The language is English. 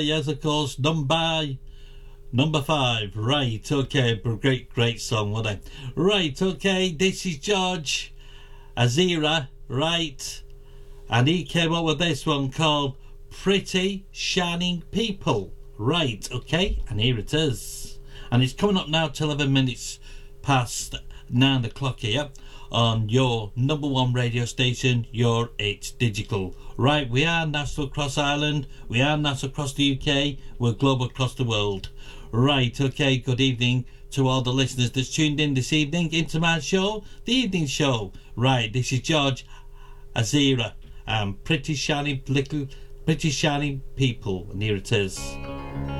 Yes, of course, number 5. Right, okay, great song, wasn't it? Right, okay, this is George Ezra, right, and he came up with this one called Pretty Shining People. Right, okay, and here it is. And it's coming up now to 11 minutes past 9 o'clock here on your number one radio station, your It's Digital. Right, we are national across Ireland, we are national across the UK, we're global across the world. Right, okay, good evening to all the listeners that's tuned in this evening into my show, the evening show. Right, this is George Ezra and Pretty Shining People, and here it is.